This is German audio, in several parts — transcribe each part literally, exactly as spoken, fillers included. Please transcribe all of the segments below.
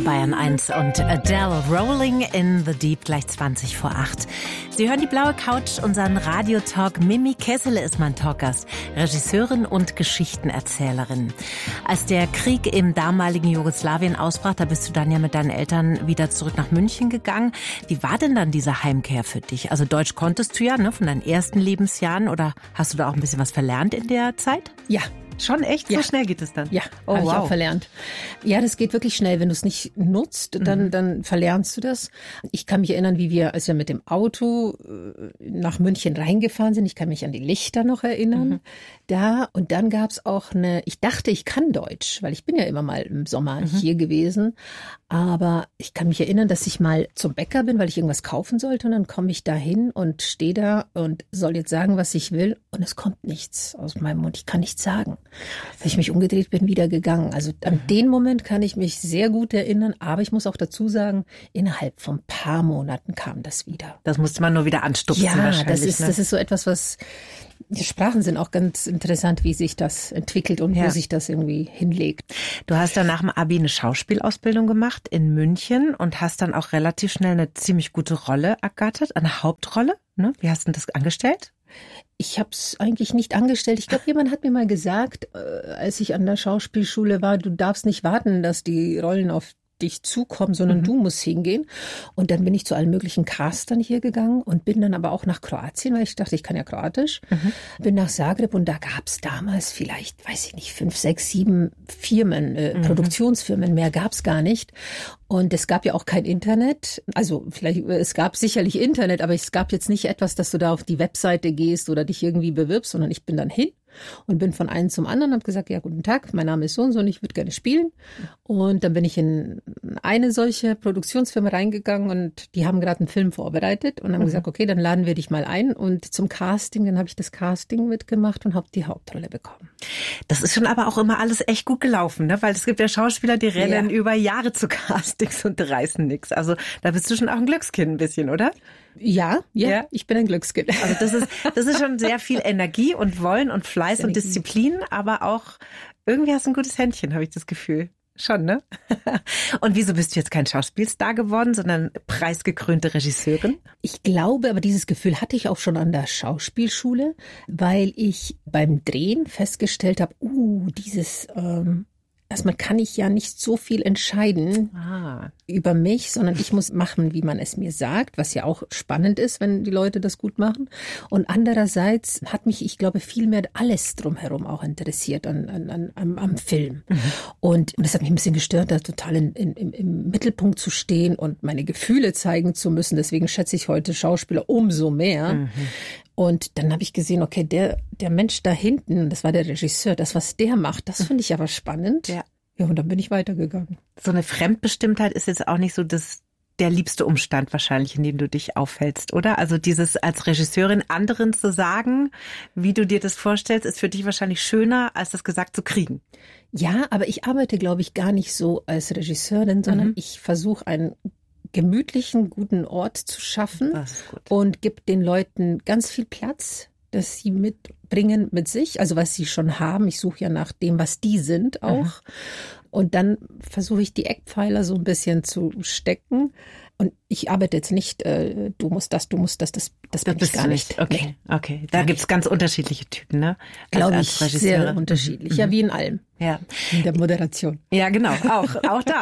Bayern eins und Adele, Rolling in the Deep, gleich zwanzig vor acht. Sie hören die blaue Couch, unseren Radiotalk. Mimi Kessele ist mein Talkgast, Regisseurin und Geschichtenerzählerin. Als der Krieg im damaligen Jugoslawien ausbrach, da bist du dann ja mit deinen Eltern wieder zurück nach München gegangen. Wie war denn dann diese Heimkehr für dich? Also Deutsch konntest du ja, ne, von deinen ersten Lebensjahren, oder hast du da auch ein bisschen was verlernt in der Zeit? Ja. Schon echt? Ja. So schnell geht es dann? Ja, oh, habe wow. ich auch verlernt. Ja, das geht wirklich schnell. Wenn du es nicht nutzt, dann, mhm. dann verlernst du das. Ich kann mich erinnern, wie wir, als wir mit dem Auto nach München reingefahren sind, ich kann mich an die Lichter noch erinnern. Mhm. Da, und dann gab's auch eine, ich dachte, ich kann Deutsch, weil ich bin ja immer mal im Sommer mhm. hier gewesen. Aber ich kann mich erinnern, dass ich mal zum Bäcker bin, weil ich irgendwas kaufen sollte. Und dann komme ich da hin und stehe da und soll jetzt sagen, was ich will. Und es kommt nichts aus meinem Mund. Ich kann nichts sagen. Weil ich mich umgedreht bin, wieder gegangen. Also an mhm. den Moment kann ich mich sehr gut erinnern. Aber ich muss auch dazu sagen, innerhalb von ein paar Monaten kam das wieder. Das musste man nur wieder anstupsen ja, wahrscheinlich. Ja, das ist, ne? das ist so etwas, was... Die Sprachen sind auch ganz interessant, wie sich das entwickelt und ja. wo sich das irgendwie hinlegt. Du hast dann nach dem Abi eine Schauspielausbildung gemacht in München und hast dann auch relativ schnell eine ziemlich gute Rolle ergattert, eine Hauptrolle. Ne? Wie hast du das angestellt? Ich habe es eigentlich nicht angestellt. Ich glaube, jemand hat mir mal gesagt, äh, als ich an der Schauspielschule war, du darfst nicht warten, dass die Rollen auf dich zukommen, sondern mhm. du musst hingehen. Und dann bin ich zu allen möglichen Castern hier gegangen und bin dann aber auch nach Kroatien, weil ich dachte, ich kann ja Kroatisch. Mhm. Bin nach Zagreb und da gab es damals vielleicht, weiß ich nicht, fünf, sechs, sieben Firmen, äh, mhm. Produktionsfirmen, mehr gab es gar nicht. Und es gab ja auch kein Internet. Also vielleicht, es gab sicherlich Internet, aber es gab jetzt nicht etwas, dass du da auf die Webseite gehst oder dich irgendwie bewirbst, sondern ich bin dann hin und bin von einem zum anderen und habe gesagt, ja, guten Tag, mein Name ist so und so und ich würde gerne spielen. Und dann bin ich in eine solche Produktionsfirma reingegangen und die haben gerade einen Film vorbereitet und haben mhm. gesagt, okay, dann laden wir dich mal ein. Und zum Casting, dann habe ich das Casting mitgemacht und habe die Hauptrolle bekommen. Das ist schon aber auch immer alles echt gut gelaufen, ne? Weil es gibt ja Schauspieler, die rennen ja. über Jahre zu Castings und reißen nichts. Also da bist du schon auch ein Glückskind ein bisschen, oder? Ja, ja, ja, ich bin ein Glückskind. Also das ist, das ist schon sehr viel Energie und Wollen und Fleiß und Disziplin, aber auch irgendwie hast du ein gutes Händchen, habe ich das Gefühl. Schon, ne? Und wieso bist du jetzt kein Schauspielstar geworden, sondern preisgekrönte Regisseurin? Ich glaube, aber dieses Gefühl hatte ich auch schon an der Schauspielschule, weil ich beim Drehen festgestellt habe, uh, dieses... Ähm Erstmal kann ich ja nicht so viel entscheiden ah. über mich, sondern ich muss machen, wie man es mir sagt, was ja auch spannend ist, wenn die Leute das gut machen. Und andererseits hat mich, ich glaube, viel mehr alles drumherum auch interessiert an, an, an, am, am Film. Mhm. Und, und das hat mich ein bisschen gestört, da total in, in, im, im Mittelpunkt zu stehen und meine Gefühle zeigen zu müssen. Deswegen schätze ich heute Schauspieler umso mehr. Mhm. Und dann habe ich gesehen, okay, der der Mensch da hinten, das war der Regisseur, das, was der macht, das finde ich aber spannend. Ja. Ja, und dann bin ich weitergegangen. So eine Fremdbestimmtheit ist jetzt auch nicht so das der liebste Umstand wahrscheinlich, in dem du dich aufhältst, oder? Also dieses als Regisseurin anderen zu sagen, wie du dir das vorstellst, ist für dich wahrscheinlich schöner, als das gesagt zu kriegen. Ja, aber ich arbeite, glaube ich, gar nicht so als Regisseurin, sondern mhm. ich versuche einen gemütlichen, guten Ort zu schaffen und gibt den Leuten ganz viel Platz, dass sie mitbringen mit sich, also was sie schon haben. Ich suche ja nach dem, was die sind auch. Mhm. Und dann versuche ich die Eckpfeiler so ein bisschen zu stecken. Und ich arbeite jetzt nicht, äh, du musst das, du musst das, das, das, das bin ich gar nicht. Okay, nee. okay. Da gibt's ganz unterschiedliche Typen, ne? Glaube ich, sehr unterschiedlich. Mhm. Ja, wie in allem. Ja. In der Moderation. Ja, genau. Auch, auch da.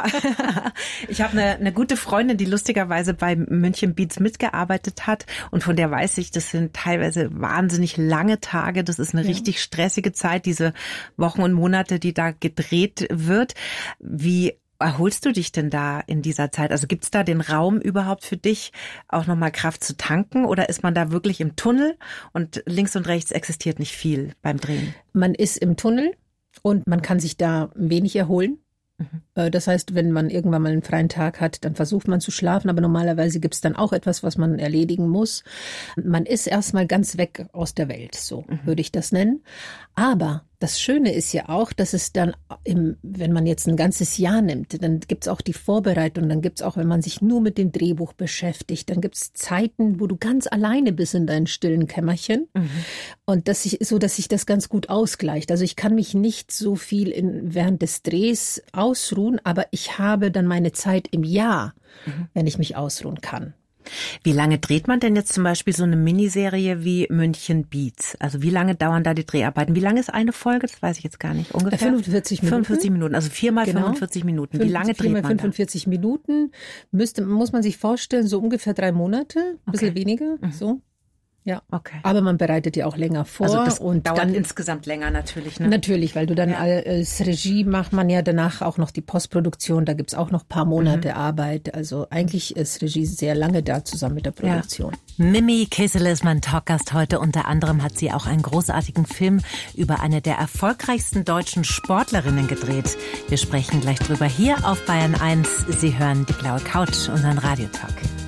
Ich habe eine, eine gute Freundin, die lustigerweise bei München Beats mitgearbeitet hat und von der weiß ich, das sind teilweise wahnsinnig lange Tage. Das ist eine ja. richtig stressige Zeit, diese Wochen und Monate, die da gedreht wird. Wie erholst du dich denn da in dieser Zeit? Also gibt's da den Raum überhaupt für dich, auch nochmal Kraft zu tanken? Oder ist man da wirklich im Tunnel und links und rechts existiert nicht viel beim Drehen? Man ist im Tunnel und man kann sich da wenig erholen. Mhm. Das heißt, wenn man irgendwann mal einen freien Tag hat, dann versucht man zu schlafen, aber normalerweise gibt's dann auch etwas, was man erledigen muss. Man ist erstmal ganz weg aus der Welt, so mhm. würde ich das nennen. Aber das Schöne ist ja auch, dass es dann, im, wenn man jetzt ein ganzes Jahr nimmt, dann gibt's auch die Vorbereitung, dann gibt's auch, wenn man sich nur mit dem Drehbuch beschäftigt, dann gibt's Zeiten, wo du ganz alleine bist in deinem stillen Kämmerchen. Mhm. Und das ich, so, dass sich das ganz gut ausgleicht. Also ich kann mich nicht so viel in, während des Drehs ausruhen, aber ich habe dann meine Zeit im Jahr, mhm. wenn ich mich ausruhen kann. Wie lange dreht man denn jetzt zum Beispiel so eine Miniserie wie München Beats? Also wie lange dauern da die Dreharbeiten? Wie lange ist eine Folge? Das weiß ich jetzt gar nicht. Ungefähr? fünfundvierzig Minuten. fünfundvierzig Minuten, also viermal genau. fünfundvierzig Minuten. Wie lange dreht man da? fünfundvierzig Minuten müsste, muss man sich vorstellen, so ungefähr drei Monate, ein bisschen okay. weniger, mhm. so. Ja, okay. Aber man bereitet ja auch länger vor. Also das und dauert dann insgesamt länger natürlich. Ne? Natürlich, weil du dann ja. als Regie macht man ja danach auch noch die Postproduktion. Da gibt's auch noch ein paar Monate mhm. Arbeit. Also eigentlich ist Regie sehr lange da zusammen mit der Produktion. Ja. Mimi Kessele ist mein Talkgast heute. Unter anderem hat sie auch einen großartigen Film über eine der erfolgreichsten deutschen Sportlerinnen gedreht. Wir sprechen gleich drüber hier auf Bayern eins. Sie hören die Blaue Couch, unseren Radiotalk.